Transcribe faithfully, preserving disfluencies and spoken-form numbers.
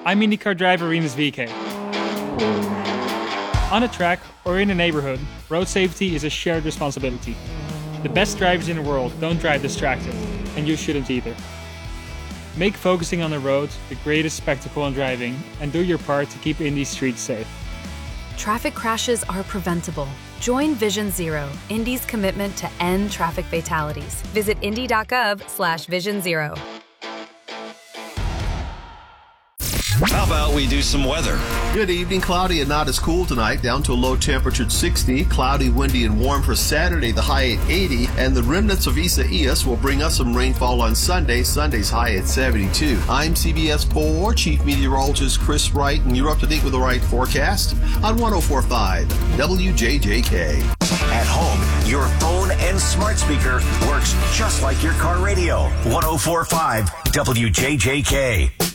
I'm IndyCar driver Rinus V K. On a track or in a neighborhood, road safety is a shared responsibility. The best drivers in the world don't drive distracted, and you shouldn't either. Make focusing on the road the greatest spectacle in driving, and do your part to keep Indy's streets safe. Traffic crashes are preventable. Join Vision Zero, Indy's commitment to end traffic fatalities. Visit indy.gov slash vision zero. How about we do some weather? Good evening. Cloudy and not as cool tonight, down to a low temperature at sixty. Cloudy, windy, and warm for Saturday, the high at eighty. And the remnants of Isaias will bring us some rainfall on Sunday. Sunday's high at seventy-two. I'm C B S four Chief Meteorologist Chris Wright, and you're up to date with the right forecast on one oh four point five W J J K. At home, your phone and smart speaker works just like your car radio. one oh four point five W J J K.